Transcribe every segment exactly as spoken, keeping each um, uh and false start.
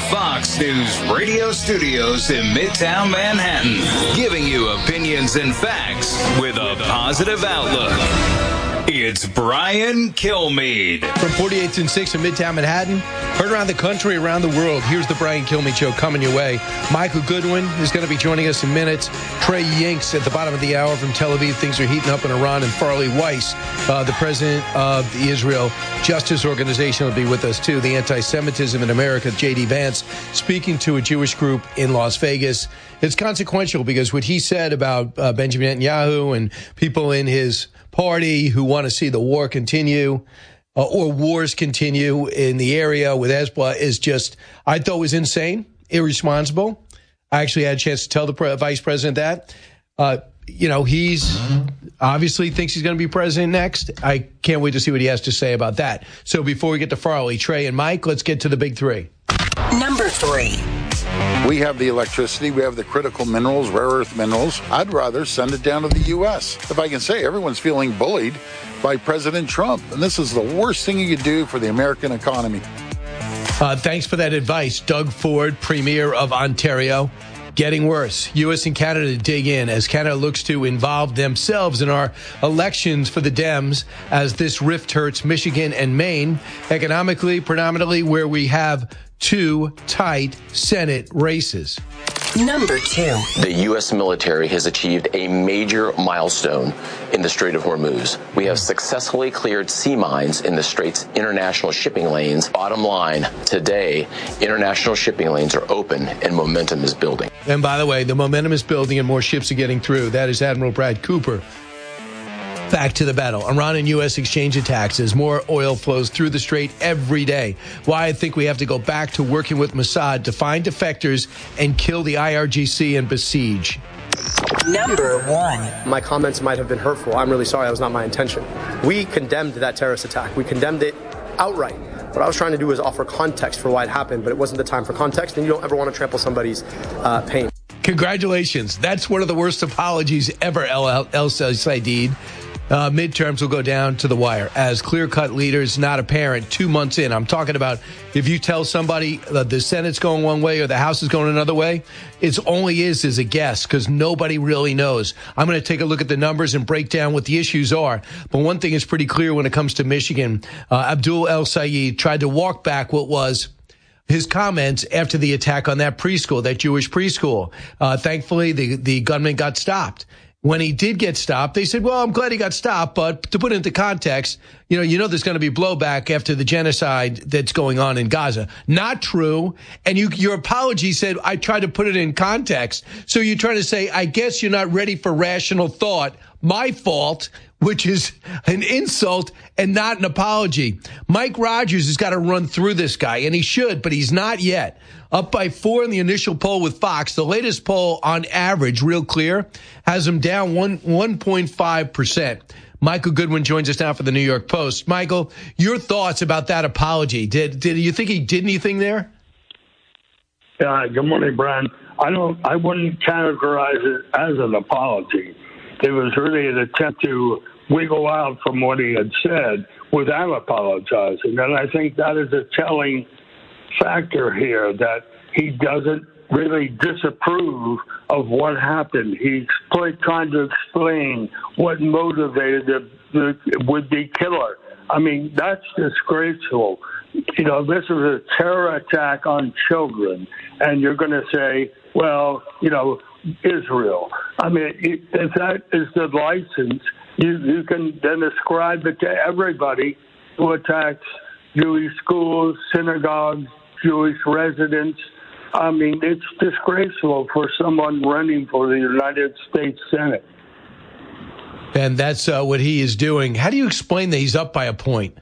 Fox News radio studios in Midtown Manhattan, giving you opinions and facts with a positive outlook. It's Brian Kilmeade. From forty-eighth and sixth in Midtown Manhattan, heard around the country, around the world. Here's the Brian Kilmeade Show coming your way. Michael Goodwin is going to be joining us in minutes. Trey Yingst at the bottom of the hour from Tel Aviv. Things are heating up in Iran. And Farley Weiss, uh, the president of the Israel Justice Organization, will be with us, too. The anti-Semitism in America, J D. Vance, speaking to a Jewish group in Las Vegas. It's consequential because what he said about uh, Benjamin Netanyahu and people in his party who want to see the war continue uh, or wars continue in the area with Hezbollah is just, I thought was insane, irresponsible. I actually had a chance to tell the pre- vice president that. Uh, you know, he's obviously thinks he's going to be president next. I can't wait to see what he has to say about that. So before we get to Farley, Trey, and Mike, let's get to the big three. Number three. We have the electricity, we have the critical minerals, rare earth minerals. I'd rather send it down to the U S. If I can say, everyone's feeling bullied by President Trump, and this is the worst thing you could do for the American economy. Uh, thanks for that advice, Doug Ford, Premier of Ontario. Getting worse. U S and Canada dig in as Canada looks to involve themselves in our elections for the Dems as this rift hurts Michigan and Maine, economically, predominantly where we have two tight Senate races. Number two. The U S military has achieved a major milestone in the Strait of Hormuz. We have successfully cleared sea mines in the Strait's international shipping lanes. Bottom line, today, international shipping lanes are open and momentum is building. And by the way, the momentum is building and more ships are getting through. That is Admiral Brad Cooper. Back to the battle. Iran and U S exchange attacks as more oil flows through the Strait every day. Why I think we have to go back to working with Mossad to find defectors and kill the I R G C and besiege. Number one. My comments might have been hurtful. I'm really sorry. That was not my intention. We condemned that terrorist attack. We condemned it outright. What I was trying to do was offer context for why it happened, but it wasn't the time for context, and you don't ever want to trample somebody's uh, pain. Congratulations. That's one of the worst apologies ever, El, El, El Saidid. Uh, midterms will go down to the wire as clear-cut leaders not apparent two months in. I'm talking about if you tell somebody that the Senate's going one way or the House is going another way, it's only is as a guess because nobody really knows. I'm going to take a look at the numbers and break down what the issues are. But one thing is pretty clear when it comes to Michigan. Uh, Abdul El Sayed tried to walk back what was his comments after the attack on that preschool, that Jewish preschool. Uh, thankfully, the, the gunman got stopped. When he did get stopped, they said, well, I'm glad he got stopped, but to put it into context, you know, you know there's going to be blowback after the genocide that's going on in Gaza. Not true. And you, your apology said, I tried to put it in context. So you're trying to say, I guess you're not ready for rational thought. My fault, which is an insult and not an apology. Mike Rogers has got to run through this guy, and he should, but he's not yet. Up by four in the initial poll with Fox. The latest poll on average, real clear, has him down one, 1.5 percent. Michael Goodwin joins us now for the New York Post. Michael, your thoughts about that apology. Did, did you think he did anything there? Uh, good morning, Brian. I don't, I wouldn't categorize it as an apology. It was really an attempt to wiggle out from what he had said without apologizing. And I think that is a telling factor here, that he doesn't really disapprove of what happened. He's trying to explain what motivated the, the would-be killer. I mean, that's disgraceful. You know, this is a terror attack on children, and you're going to say, well, you know, Israel. I mean, if that is the license, you, you can then ascribe it to everybody who attacks Jewish schools, synagogues, Jewish residents. I mean, it's disgraceful for someone running for the United States Senate. And that's uh, what he is doing. How do you explain that he's up by a point?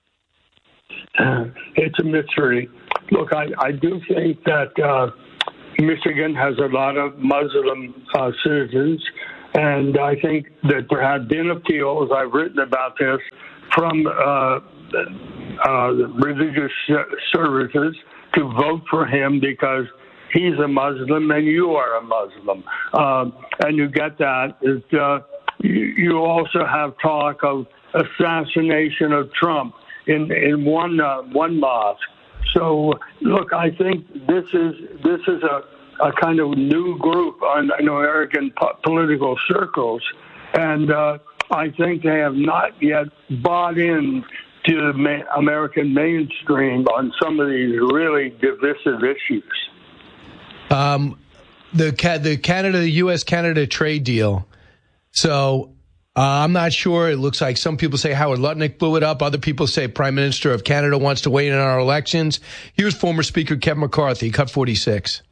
Uh, it's a mystery. Look, I, I do think that uh, Michigan has a lot of Muslim uh, citizens, and I think that there have been appeals, I've written about this, from uh, uh, religious services to vote for him because he's a Muslim and you are a Muslim. Uh, and you get that. It, uh, you, you also have talk of assassination of Trump in, in one, uh, one mosque. So, look, I think this is this is a, a kind of new group in, in American po- political circles, and uh, I think they have not yet bought in to the ma- American mainstream on some of these really divisive issues. Um, the the Canada, the U S Canada trade deal. So uh, I'm not sure. It looks like some people say Howard Lutnick blew it up. Other people say Prime Minister of Canada wants to weigh in on our elections. Here's former Speaker Kevin McCarthy, cut forty-six.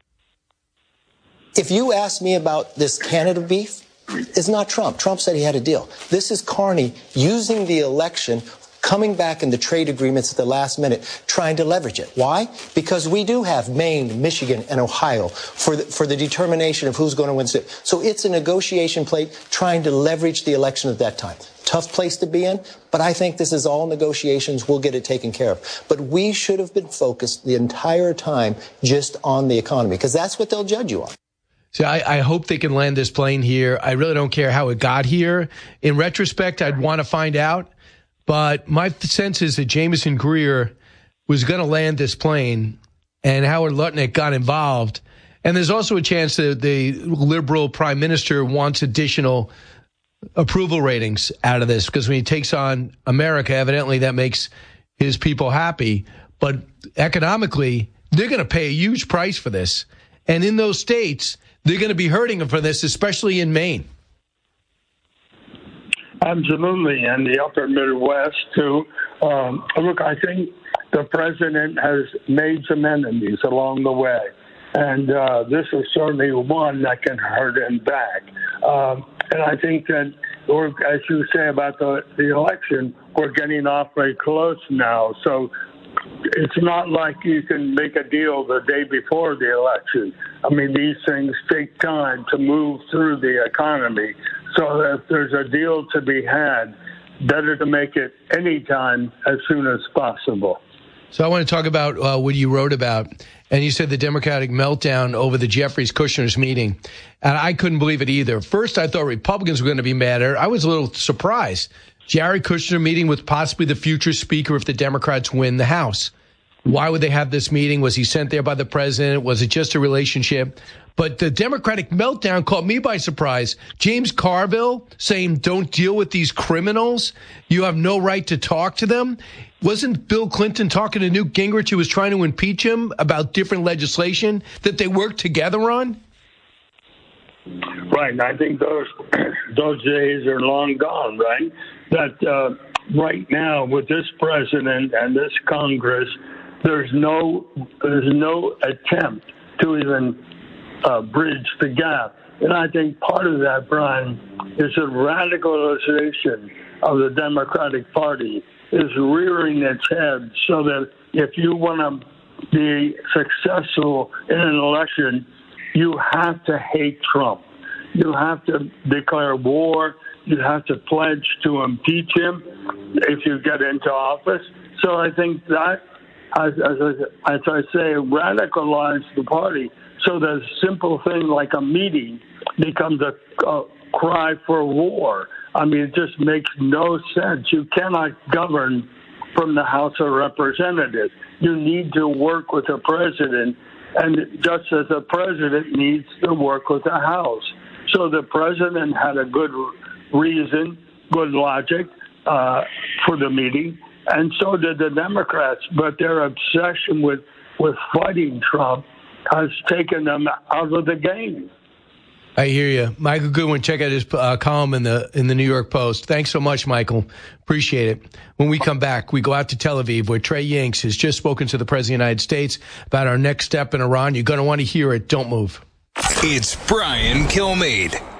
If you ask me about this Canada beef, it's not Trump. Trump said he had a deal. This is Carney using the election, coming back in the trade agreements at the last minute, trying to leverage it. Why? Because we do have Maine, Michigan, and Ohio for the, for the determination of who's going to win. So it's a negotiation plate trying to leverage the election at that time. Tough place to be in, but I think this is all negotiations. We'll get it taken care of. But we should have been focused the entire time just on the economy, because that's what they'll judge you on. See, I, I hope they can land this plane here. I really don't care how it got here. In retrospect, I'd want to find out. But my sense is that Jameson Greer was going to land this plane, and Howard Lutnick got involved. And there's also a chance that the liberal prime minister wants additional approval ratings out of this, because when he takes on America, evidently that makes his people happy. But economically, they're going to pay a huge price for this. And in those states, they're going to be hurting them for this, especially in Maine. Absolutely, and the upper Midwest, too. Um, look, I think the president has made some enemies along the way, and uh, this is certainly one that can hurt him back. Um, and I think that, or as you say about the, the election, we're getting awfully close now. So it's not like you can make a deal the day before the election. I mean, these things take time to move through the economy. So if there's a deal to be had, better to make it any time as soon as possible. So I want to talk about uh, what you wrote about. And you said the Democratic meltdown over the Jeffries Kushner's meeting. And I couldn't believe it either. First, I thought Republicans were going to be madder. I was a little surprised. Jared Kushner meeting with possibly the future speaker if the Democrats win the House. Why would they have this meeting? Was he sent there by the president? Was it just a relationship? But the Democratic meltdown caught me by surprise. James Carville saying, don't deal with these criminals. You have no right to talk to them. Wasn't Bill Clinton talking to Newt Gingrich, who was trying to impeach him, about different legislation that they worked together on? Right. And I think those those days are long gone, right? That uh, right now with this president and this Congress, there's no there's no attempt to even uh, bridge the gap. And I think part of that, Brian, is the radicalization of the Democratic Party is rearing its head, so that if you want to be successful in an election, you have to hate Trump. You have to declare war. You have to pledge to impeach him if you get into office. So I think that, as, as, as I say, radicalize the party so that a simple thing like a meeting becomes a, a cry for war. I mean, it just makes no sense. You cannot govern from the House of Representatives. You need to work with the president, and just as the president needs to work with the House. So the president had a good reason, good logic uh, for the meeting, and so did the Democrats. But their obsession with, with fighting Trump has taken them out of the game. I hear you. Michael Goodwin, check out his uh, column in the in the New York Post. Thanks so much, Michael. Appreciate it. When we come back, we go out to Tel Aviv, where Trey Yingst has just spoken to the President of the United States about our next step in Iran. You're going to want to hear it. Don't move. It's Brian Kilmeade.